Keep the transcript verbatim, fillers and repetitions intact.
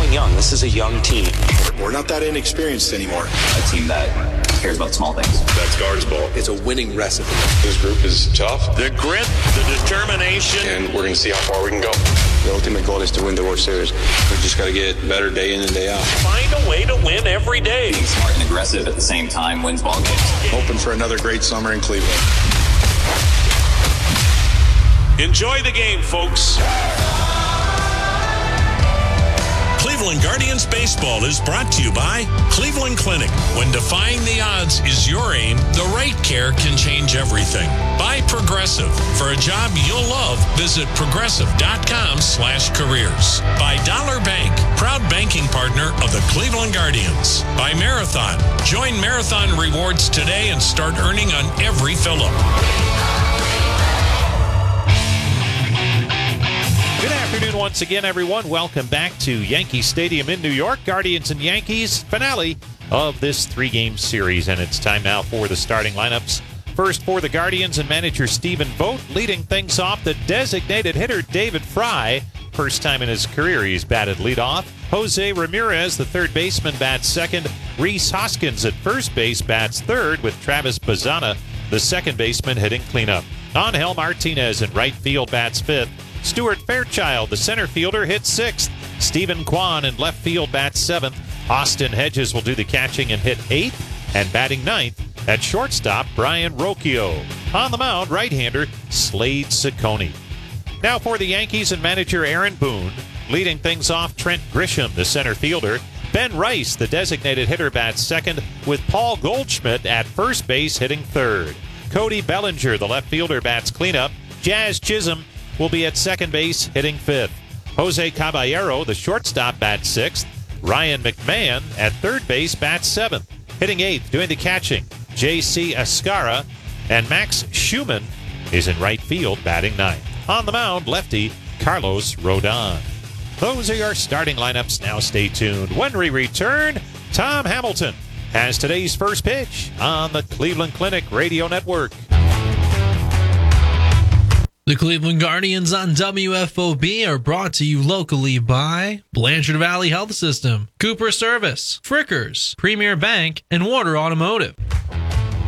starting young. This is a young team. We're not that inexperienced anymore. A team that cares about small things. That's Guards ball. It's a winning recipe. This group is tough. The grit, the determination. And we're going to see how far we can go. The ultimate goal is to win the World Series. We just got to get better day in and day out. Find a way to win every day. Being smart and aggressive at the same time wins ball games. Hoping for another great summer in Cleveland. Enjoy the game, folks. Cleveland Guardians Baseball is brought to you by Cleveland Clinic. When defying the odds is your aim, the right care can change everything. By Progressive. For a job you'll love, visit progressive.com slash careers. By Dollar Bank, proud banking partner of the Cleveland Guardians. By Marathon. Join Marathon Rewards today and start earning on every fill-up. Good afternoon once again, everyone. Welcome back to Yankee Stadium in New York. Guardians and Yankees finale of this three-game series, and it's time now for the starting lineups. First for the Guardians and manager Stephen Vogt, leading things off, the designated hitter David Fry. First time in his career he's batted leadoff. Jose Ramirez, the third baseman, bats second. Rhys Hoskins at first base bats third, with Travis Bazzana, the second baseman, hitting cleanup. Angel Martinez in right field bats fifth. Stuart Fairchild, the center fielder, hits sixth. Stephen Kwan in left field bats seventh. Austin Hedges will do the catching and hit eighth. And batting ninth at shortstop, Brian Rocchio. On the mound, right-hander Slade Ciccone. Now for the Yankees and manager Aaron Boone. Leading things off, Trent Grisham, the center fielder. Ben Rice, the designated hitter, bats second, with Paul Goldschmidt at first base hitting third. Cody Bellinger, the left fielder, bats cleanup. Jazz Chisholm will be at second base, hitting fifth. Jose Caballero, the shortstop, bats sixth. Ryan McMahon at third base, bats seventh. Hitting eighth, doing the catching, J C Escara. And Max Schumann is in right field, batting ninth. On the mound, lefty Carlos Rodon. Those are your starting lineups. Now stay tuned. When we return, Tom Hamilton has today's first pitch on the Cleveland Clinic Radio Network. The Cleveland Guardians on W F O B are brought to you locally by Blanchard Valley Health System, Cooper Service, Frickers, Premier Bank, and Water Automotive.